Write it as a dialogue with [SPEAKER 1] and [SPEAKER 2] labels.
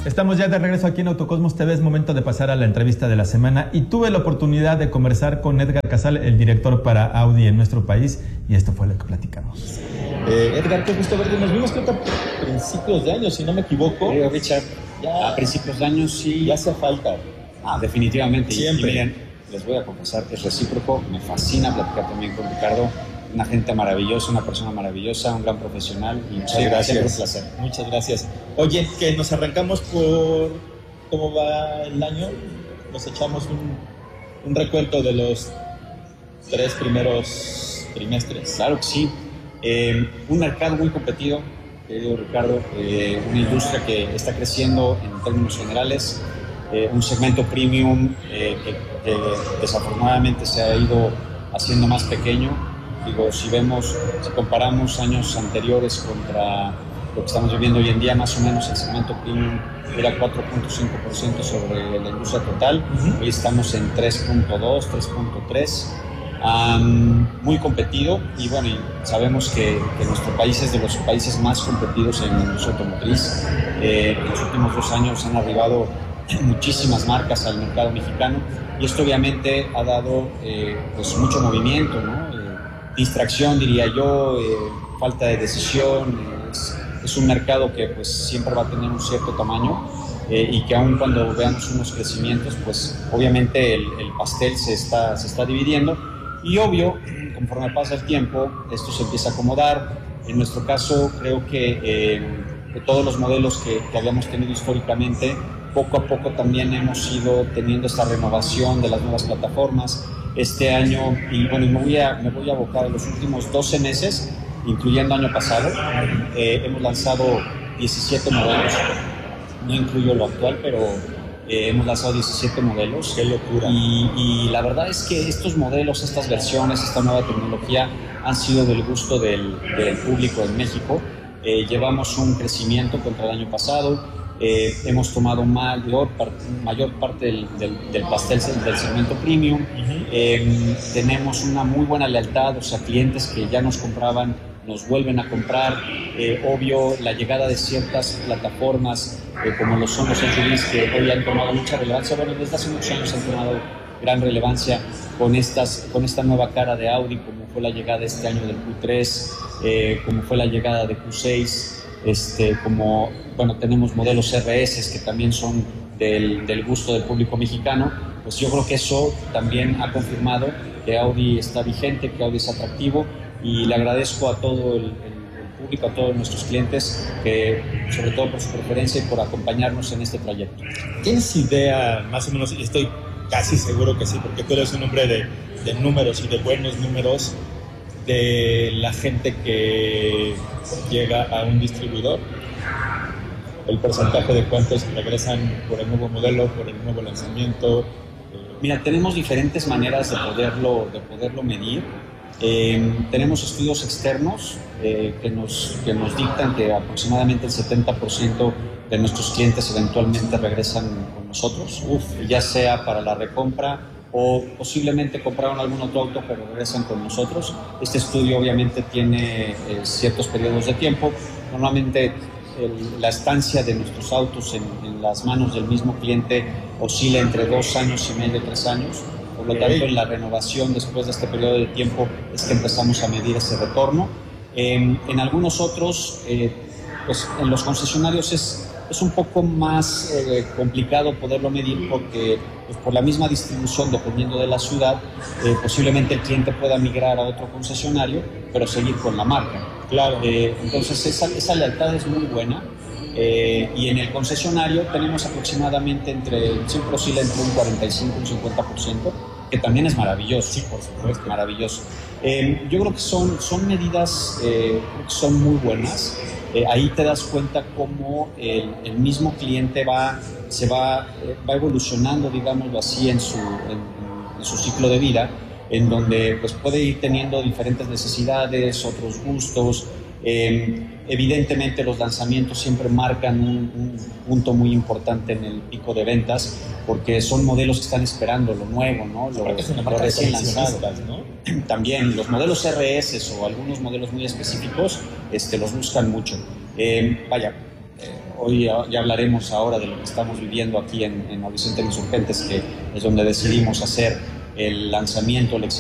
[SPEAKER 1] Estamos ya de regreso aquí en Autocosmos TV. Es momento de pasar a la entrevista de la semana y tuve la oportunidad de conversar con Edgar Casal, el director para Audi en nuestro país, y esto fue lo que platicamos.
[SPEAKER 2] Edgar, qué gusto verte. Nos vimos creo que a principios de año, si no me equivoco.
[SPEAKER 3] Richard, ya a principios de año sí.
[SPEAKER 2] Ya hace falta.
[SPEAKER 3] Definitivamente.
[SPEAKER 2] Siempre.
[SPEAKER 3] Y miren, les voy a confesar que es recíproco. Me fascina platicar también con Ricardo. Una gente maravillosa, una persona maravillosa, un gran profesional. Y muchas gracias.
[SPEAKER 2] Un placer. Muchas gracias. Oye, que nos arrancamos por cómo va el año. Nos echamos un recuento de los 3 primeros trimestres.
[SPEAKER 3] Claro que sí. Un mercado muy competido, querido Ricardo. Una industria que está creciendo en términos generales. Un segmento premium que desafortunadamente se ha ido haciendo más pequeño. Digo, si comparamos años anteriores contra lo que estamos viviendo hoy en día, más o menos el segmento premium era 4.5% sobre la industria total. Hoy estamos en 3.2, 3.3. Muy competido, y bueno, y sabemos que nuestro país es de los países más competidos en la industria automotriz. En los últimos 2 años han arribado muchísimas marcas al mercado mexicano, y esto obviamente ha dado pues mucho movimiento, ¿no? Distracción, diría yo, falta de decisión. Es un mercado que pues siempre va a tener un cierto tamaño, y que aun cuando veamos unos crecimientos, pues obviamente el pastel se está dividiendo, y obvio, conforme pasa el tiempo, esto se empieza a acomodar. En nuestro caso, creo que todos los modelos que habíamos tenido históricamente, poco a poco también hemos ido teniendo esta renovación de las nuevas plataformas. Este año, y bueno, me voy a abocar a los últimos 12 meses, incluyendo año pasado, hemos lanzado 17 modelos, no incluyo lo actual, pero hemos lanzado 17 modelos.
[SPEAKER 2] ¡Qué locura!
[SPEAKER 3] Y la verdad es que estos modelos, estas versiones, esta nueva tecnología han sido del gusto del público en México. Llevamos un crecimiento contra el año pasado. Hemos tomado mayor parte del pastel del segmento premium. Tenemos una muy buena lealtad, o sea, clientes que ya nos compraban nos vuelven a comprar. Obvio, la llegada de ciertas plataformas como lo son los SUVs, que hoy han tomado mucha relevancia. Bueno, desde hace muchos años han tomado gran relevancia con esta nueva cara de Audi, como fue la llegada este año del Q3, como fue la llegada de Q6. Como, bueno, tenemos modelos RS que también son del gusto del público mexicano. Pues yo creo que eso también ha confirmado que Audi está vigente, que Audi es atractivo, y le agradezco a todo el público, a todos nuestros clientes, que sobre todo por su preferencia y por acompañarnos en este trayecto.
[SPEAKER 2] ¿Tienes idea, más o menos, y estoy casi seguro que sí, porque tú eres un hombre de números y de buenos números, de la gente que llega a un distribuidor, el porcentaje de cuántos regresan por el nuevo modelo, por el nuevo lanzamiento?
[SPEAKER 3] Mira, tenemos diferentes maneras de poderlo medir. Tenemos estudios externos que nos dictan que aproximadamente el 70% de nuestros clientes eventualmente regresan con nosotros, ya sea para la recompra o posiblemente compraron algún otro auto pero regresan con nosotros. Este estudio obviamente tiene ciertos periodos de tiempo. Normalmente la estancia de nuestros autos en las manos del mismo cliente oscila entre 2 años y medio, 3 años. Por lo tanto, en la renovación después de este periodo de tiempo es que empezamos a medir ese retorno. En algunos otros, pues en los concesionarios es un poco más complicado poderlo medir, porque pues por la misma distribución, dependiendo de la ciudad, posiblemente el cliente pueda migrar a otro concesionario, pero seguir con la marca.
[SPEAKER 2] Claro.
[SPEAKER 3] Entonces esa lealtad es muy buena. Y en el concesionario tenemos aproximadamente siempre oscila entre un 45 y un 50%, que también es maravilloso.
[SPEAKER 2] Sí, por supuesto.
[SPEAKER 3] Maravilloso. Yo creo que son medidas que son muy buenas. Ahí te das cuenta cómo el mismo cliente va evolucionando, digámoslo así, en su ciclo de vida, en donde pues puede ir teniendo diferentes necesidades, otros gustos. Evidentemente los lanzamientos siempre marcan un punto muy importante en el pico de ventas, porque son modelos que están esperando lo nuevo, ¿no? Lo recién lanzado, ¿no? También los modelos RS o algunos modelos muy específicos los buscan mucho. hoy ya hablaremos ahora de lo que estamos viviendo aquí en Vicente Insurgentes, que es donde decidimos hacer el lanzamiento,